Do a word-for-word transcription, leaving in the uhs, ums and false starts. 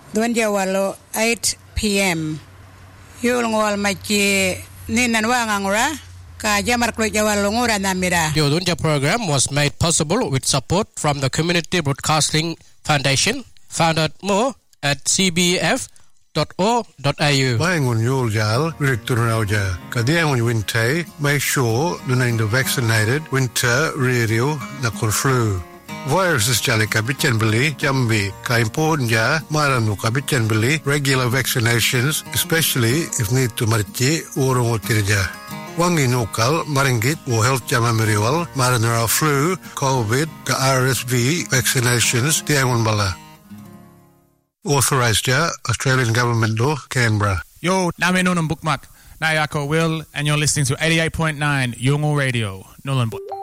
Duan Jawalo eight p.m. Yul ngol machi ninan wangangura ka jamar klo Jawalo ngura namira. The Odunja program was made possible with support from the Community Broadcasting Foundation. Find out more at c b f dot org dot a u. Bayangun yul jal rekturauja. Kadiangun winte make sure nunaing the vaccinated winter radio na flu. Viruses jali kabichen beli jambi ka important ja maranu kabichen beli regular vaccinations especially if need to marchi urung utirja. Wangi nokal maringit o health jama meriwal maranara flu covid ka R S V vaccinations tiangun bala. Authorised ja Australian Government law Canberra. Yo, name nunum bookmark. Nayako Will and you're listening to eighty-eight point nine Yungo Radio. Nullarbor.